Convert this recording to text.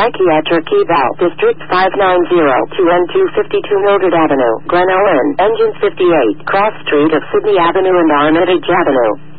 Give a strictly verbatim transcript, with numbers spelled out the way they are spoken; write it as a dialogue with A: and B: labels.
A: Psychiatric Eval, District five nine zero, two N two fifty-two Mildred Avenue, Glen Ellen, Engines fifty-eight, Cross Street of Sydney Avenue and Armitage Avenue.